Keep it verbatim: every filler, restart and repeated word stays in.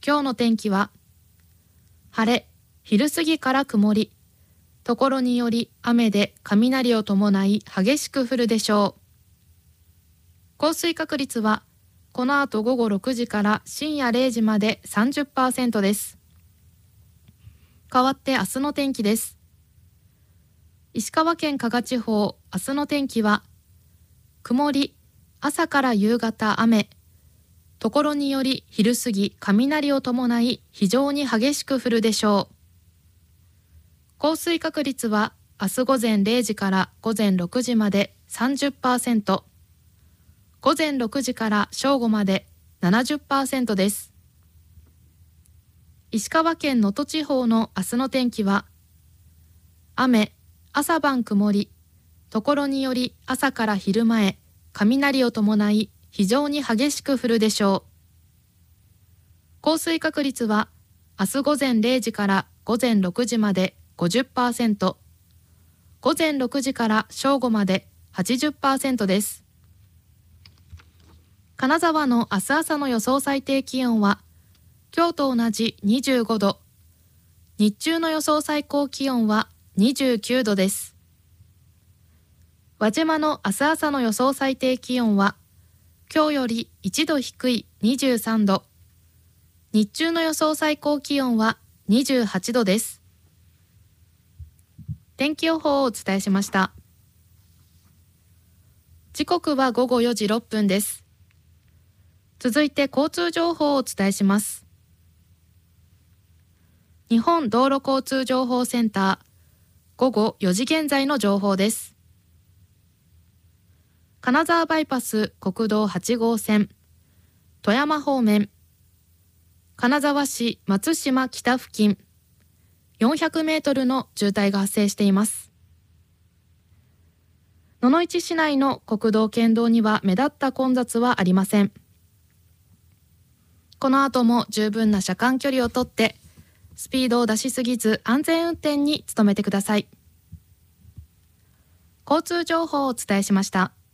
今日の天気は晴れ、昼過ぎから曇り、ところにより雨で雷を伴い激しく降るでしょう。降水確率はこの後午後ろくじから深夜れいじまで さんじゅっパーセント です。代わって明日の天気です。石川県加賀地方、明日の天気は曇り、朝から夕方雨、ところにより昼過ぎ雷を伴い非常に激しく降るでしょう。降水確率は明日午前れいじから午前ろくじまで さんじゅっパーセント、午前ろくじから正午まで ななじゅっパーセント です。石川県能登地方の明日の天気は雨、朝晩曇り、ところにより朝から昼前雷を伴い非常に激しく降るでしょう。降水確率は明日午前れいじから午前ろくじまで ごじゅっパーセント、午前ろくじから正午まで はちじゅっパーセント です。金沢の明日朝の予想最低気温は今日と同じにじゅうごど、日中の予想最高気温はにじゅうきゅうどです。輪島の明日朝の予想最低気温は今日よりいちど低いにじゅうさんど、日中の予想最高気温はにじゅうはちどです。天気予報をお伝えしました。時刻はごごよじろっぷんです。続いて交通情報をお伝えします。日本道路交通情報センター、ごごよじ現在の情報です。金沢バイパス国道はちごうせん、富山方面、金沢市松島北付近、よんひゃくメートルの渋滞が発生しています。野々市市内の国道県道には目立った混雑はありません。この後も十分な車間距離をとってスピードを出しすぎず安全運転に努めてください。交通情報をお伝えしました。